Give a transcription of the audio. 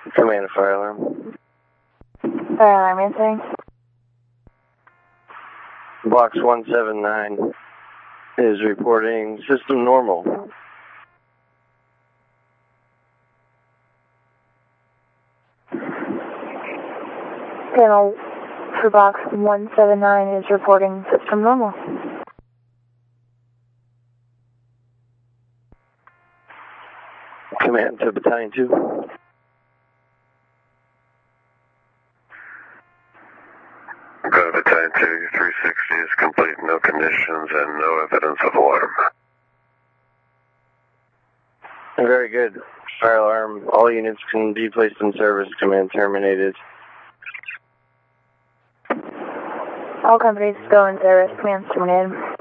Command fire alarm. Fire alarm answering. Box 179 is reporting system normal. Panel for box 179 is reporting system normal. Command to Battalion 2. Go to Battalion 2, 360 is complete, no conditions and no evidence of alarm. Very good. Fire alarm. All units can be placed in service. Command terminated. All companies go in service. Command terminated.